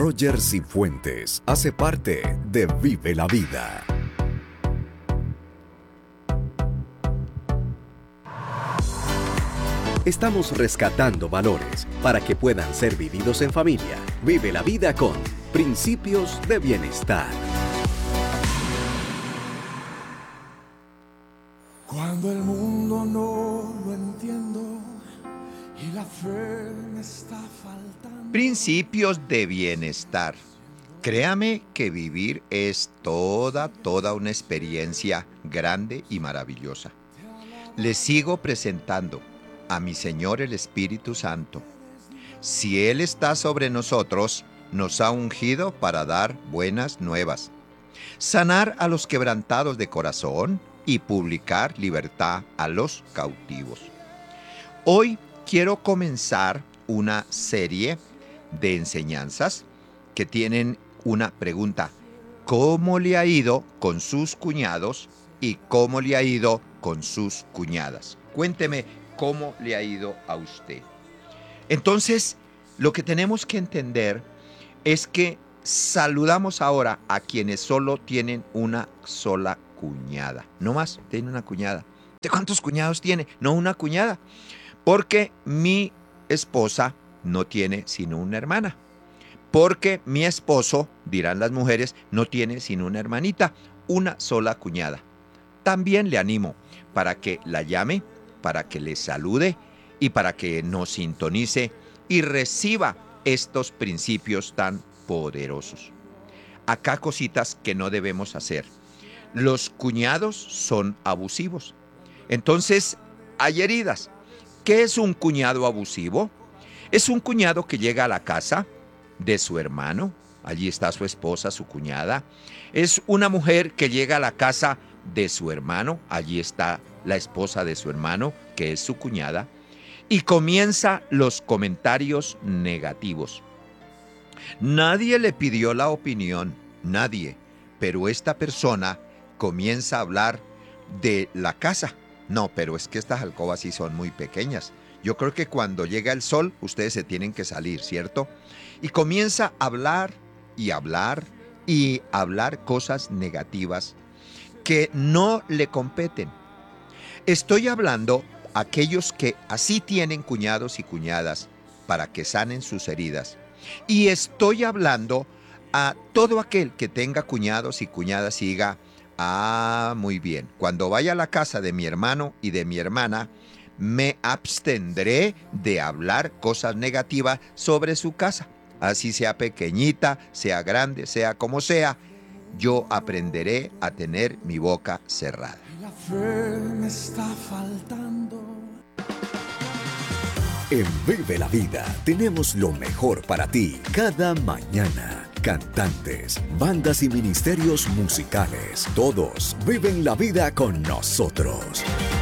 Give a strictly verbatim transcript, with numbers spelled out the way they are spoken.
Roger Cifuentes hace parte de Vive la Vida. Estamos rescatando valores para que puedan ser vividos en familia. Vive la vida con Principios de Bienestar. Cuando el mundo no lo entiendo y la fe me está faltando. Principios de bienestar. Créame que vivir es toda, toda una experiencia grande y maravillosa. Les sigo presentando a mi Señor el Espíritu Santo. Si Él está sobre nosotros, nos ha ungido para dar buenas nuevas, sanar a los quebrantados de corazón y publicar libertad a los cautivos. Hoy quiero comenzar una serie de enseñanzas que tienen una pregunta: ¿cómo le ha ido con sus cuñados y cómo le ha ido con sus cuñadas? Cuénteme cómo le ha ido a usted. Entonces, lo que tenemos que entender es que saludamos ahora a quienes solo tienen una sola cuñada. No más, tiene una cuñada. ¿De cuántos cuñados tiene? No, una cuñada. Porque mi esposa no tiene sino una hermana. Porque mi esposo, dirán las mujeres, no tiene sino una hermanita, una sola cuñada. También le animo para que la llame, para que le salude y para que nos sintonice y reciba estos principios tan poderosos. Acá cositas que no debemos hacer. Los cuñados son abusivos. Entonces, hay heridas. ¿Qué es un cuñado abusivo? Es un cuñado que llega a la casa de su hermano. Allí está su esposa, su cuñada. Es una mujer que llega a la casa de su hermano. Allí está la esposa de su hermano, que es su cuñada. Y comienza los comentarios negativos. Nadie le pidió la opinión, nadie. Pero esta persona comienza a hablar de la casa. No, pero es que estas alcobas sí son muy pequeñas. Yo creo que cuando llega el sol, ustedes se tienen que salir, ¿cierto? Y comienza a hablar y hablar y hablar cosas negativas que no le competen. Estoy hablando a aquellos que así tienen cuñados y cuñadas para que sanen sus heridas. Y estoy hablando a todo aquel que tenga cuñados y cuñadas y diga: ah, muy bien, cuando vaya a la casa de mi hermano y de mi hermana, me abstendré de hablar cosas negativas sobre su casa. Así sea pequeñita, sea grande, sea como sea, yo aprenderé a tener mi boca cerrada. La fe me está faltando. En Vive la Vida tenemos lo mejor para ti cada mañana. Cantantes, bandas y ministerios musicales, todos viven la vida con nosotros.